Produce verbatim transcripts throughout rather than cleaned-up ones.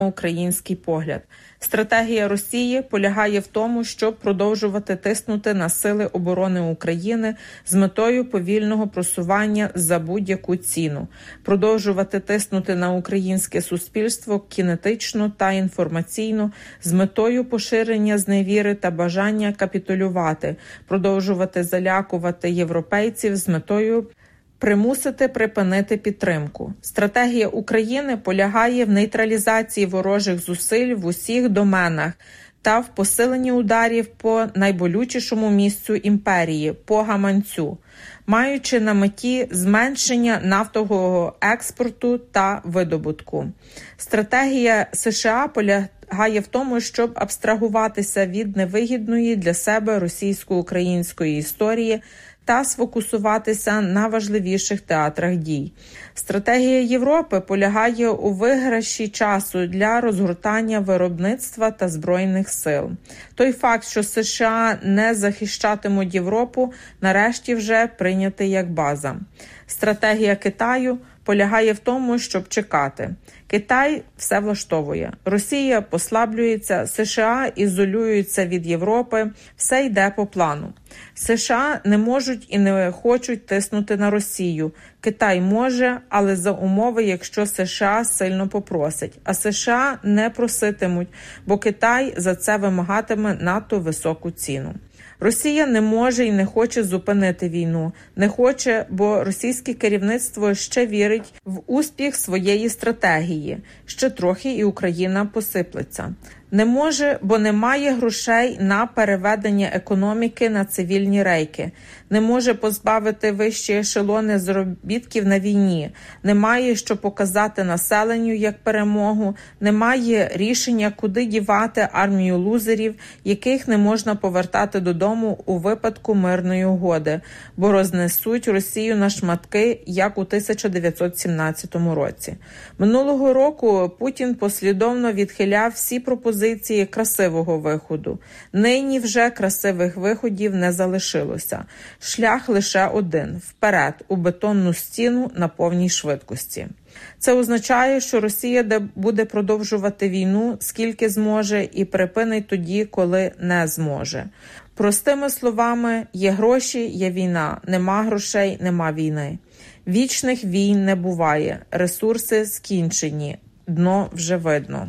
український погляд. Стратегія Росії полягає в тому, щоб продовжувати тиснути на сили оборони України з метою повільного просування за будь-яку ціну, продовжувати тиснути на українське суспільство кінетично та інформаційно з метою поширення зневіри та бажання капітулювати, продовжувати залякувати європейців з метою примусити припинити підтримку. Стратегія України полягає в нейтралізації ворожих зусиль в усіх доменах та в посиленні ударів по найболючішому місцю імперії – по гаманцю, маючи на меті зменшення нафтового експорту та видобутку. Стратегія США полягає в тому, щоб абстрагуватися від невигідної для себе російсько-української історії та сфокусуватися на важливіших театрах дій. Стратегія Європи полягає у виграші часу для розгортання виробництва та збройних сил. Той факт, що США не захищатимуть Європу, нарешті вже прийнятий як база. Стратегія Китаю полягає в тому, щоб чекати. Китай все влаштовує. Росія послаблюється, США ізолюються від Європи, все йде по плану. США не можуть і не хочуть тиснути на Росію. Китай може, але за умови, якщо США сильно попросить. А США не проситимуть, бо Китай за це вимагатиме надто високу ціну. Росія не може і не хоче зупинити війну. Не хоче, бо російське керівництво ще вірить в успіх своєї стратегії. Ще трохи і Україна посиплеться. Не може, бо немає грошей на переведення економіки на цивільні рейки. Не може позбавити вищі ешелони заробітків на війні. Немає, що показати населенню як перемогу. Немає рішення, куди дівати армію лузерів, яких не можна повертати додому у випадку мирної угоди, бо рознесуть Росію на шматки, як у тисяча дев'ятсот сімнадцятому році. Минулого року Путін послідовно відхиляв всі пропозиції красивого виходу. Нині вже красивих виходів не залишилося. Шлях лише один – вперед, у бетонну стіну на повній швидкості. Це означає, що Росія буде продовжувати війну, скільки зможе, і припинить тоді, коли не зможе. Простими словами, є гроші, є війна. Нема грошей, нема війни. Вічних війн не буває. Ресурси скінчені. Дно вже видно.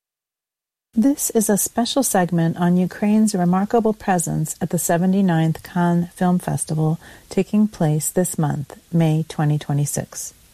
This is a special segment on Ukraine's remarkable presence at the seventy-ninth Cannes Film Festival taking place this month, May twenty twenty-six.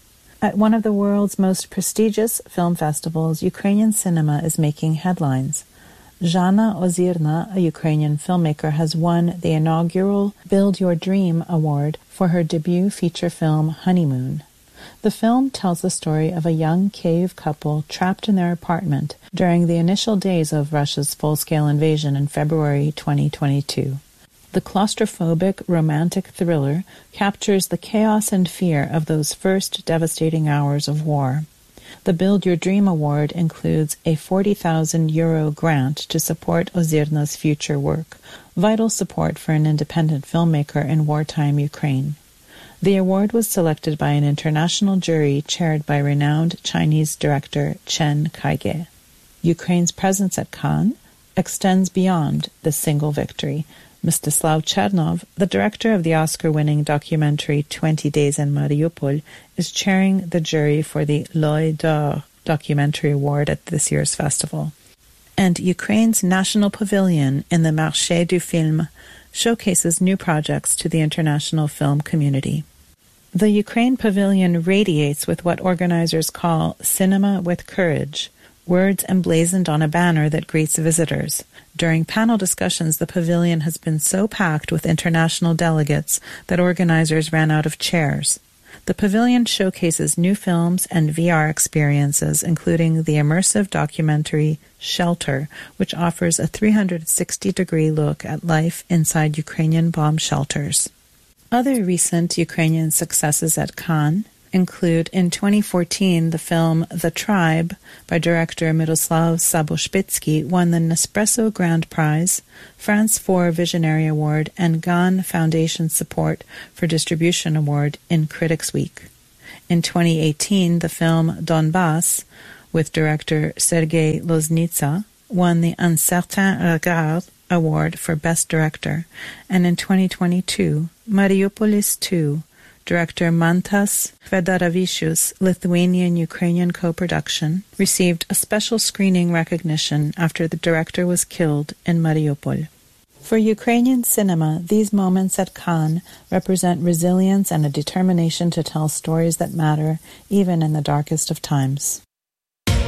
At one of the world's most prestigious film festivals, Ukrainian cinema is making headlines. Zhana Ozyrna, a Ukrainian filmmaker, has won the inaugural Build Your Dream Award for her debut feature film, Honeymoon. The film tells the story of a young Kyiv couple trapped in their apartment during the initial days of Russia's full-scale invasion in February twenty twenty-two. The claustrophobic romantic thriller captures the chaos and fear of those first devastating hours of war. The Build Your Dream Award includes a forty thousand euro grant to support Ozyrna's future work, vital support for an independent filmmaker in wartime Ukraine. The award was selected by an international jury chaired by renowned Chinese director Chen Kaige. Ukraine's presence at Cannes extends beyond this single victory. Mstislav Chernov, the director of the Oscar-winning documentary twenty days in Mariupol, is chairing the jury for the L'Oeil d'Or documentary award at this year's festival. And Ukraine's national pavilion in the Marché du Film showcases new projects to the international film community. The Ukraine Pavilion radiates with what organizers call cinema with courage, words emblazoned on a banner that greets visitors. During panel discussions, the pavilion has been so packed with international delegates that organizers ran out of chairs. The pavilion showcases new films and V R experiences, including the immersive documentary Shelter, which offers a three hundred sixty degree look at life inside Ukrainian bomb shelters. Other recent Ukrainian successes at Cannes include, in twenty fourteen, the film The Tribe by director Miroslav Saboshpitsky won the Nespresso Grand Prize, France four Visionary Award, and Gan Foundation Support for Distribution Award in Critics Week. In twenty eighteen, the film Donbass with director Sergei Loznitsa, won the Un Certain Regard Award for Best Director, and in twenty twenty-two, Mariupolis two, director Mantas Fedoravičius' Lithuanian-Ukrainian co-production, received a special screening recognition after the director was killed in Mariupol. For Ukrainian cinema, these moments at Cannes represent resilience and a determination to tell stories that matter, even in the darkest of times.